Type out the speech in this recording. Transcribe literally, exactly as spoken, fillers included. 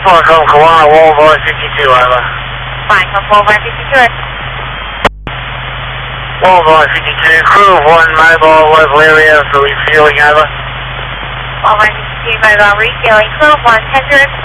Welcome, Kiwana, Boulevard fifty-two, over. Fine, come Boulevard fifty-two. Boulevard fifty-two, crew of one, mobile, local area for refueling, over. Boulevard fifty-two, mobile refueling, crew of one, ten